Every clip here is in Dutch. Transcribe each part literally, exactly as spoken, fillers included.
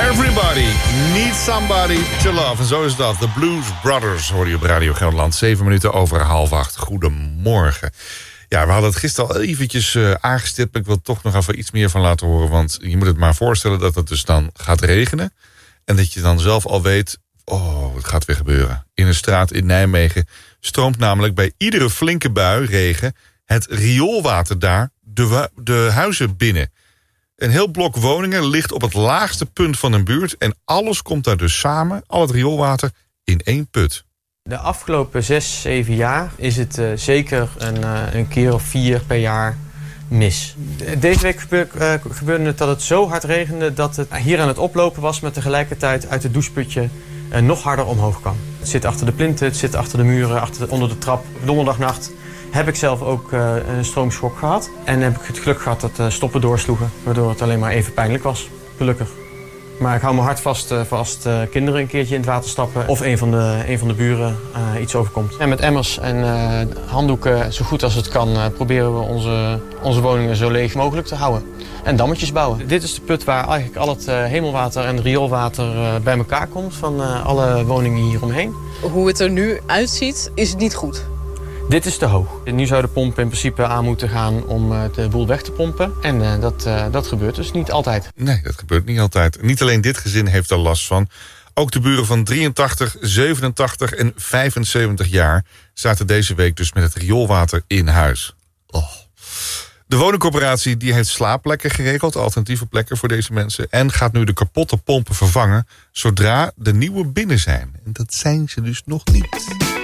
Everybody needs somebody to love. En zo is dat. The Blues Brothers hoor je op Radio Gelderland. Zeven minuten over half acht. Goedemorgen. Ja, we hadden het gisteren al eventjes uh, aangestipt. Ik wil toch nog even iets meer van laten horen. Want je moet het maar voorstellen dat het dus dan gaat regenen. En dat je dan zelf al weet... oh, het gaat weer gebeuren. In een straat in Nijmegen stroomt namelijk bij iedere flinke bui regen... het rioolwater daar de, de huizen binnen. Een heel blok woningen ligt op het laagste punt van een buurt... en alles komt daar dus samen, al het rioolwater, in één put. De afgelopen zes, zeven jaar is het uh, zeker een, uh, een keer of vier per jaar mis. Deze week gebeur, uh, gebeurde het dat het zo hard regende... dat het hier aan het oplopen was... met tegelijkertijd uit het doucheputje uh, nog harder omhoog kwam. Het zit achter de plinten, het zit achter de muren, achter de, onder de trap. Donderdagnacht heb ik zelf ook uh, een stroomschok gehad. En heb ik het geluk gehad dat de stoppen doorsloegen... waardoor het alleen maar even pijnlijk was, gelukkig. Maar ik hou mijn hart vast uh, voor als uh, kinderen een keertje in het water stappen... of een van de, een van de buren uh, iets overkomt. En met emmers en uh, handdoeken, zo goed als het kan... Uh, proberen we onze, onze woningen zo leeg mogelijk te houden. En dammetjes bouwen. Dit is de put waar eigenlijk al het uh, hemelwater en rioolwater uh, bij elkaar komt... van uh, alle woningen hieromheen. Hoe het er nu uitziet, is het niet goed. Dit is te hoog. Nu zou de pomp in principe aan moeten gaan om uh, de boel weg te pompen. En uh, dat, uh, dat gebeurt dus niet altijd. Nee, dat gebeurt niet altijd. Niet alleen dit gezin heeft er last van. Ook de buren van drieëntachtig, zevenentachtig en vijfenzeventig jaar... zaten deze week dus met het rioolwater in huis. Oh. De woningcorporatie die heeft slaapplekken geregeld... alternatieve plekken voor deze mensen... en gaat nu de kapotte pompen vervangen... zodra de nieuwe binnen zijn. En dat zijn ze dus nog niet.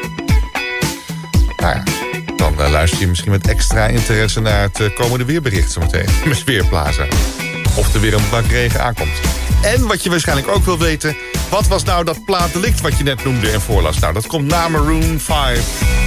Nou ja, dan uh, luister je misschien met extra interesse... naar het uh, komende weerbericht zometeen met Weerplaza. Of er weer een bak regen aankomt. En wat je waarschijnlijk ook wil weten... wat was nou dat plaatdelict wat je net noemde en voorlas? Nou, dat komt na Maroon vijf.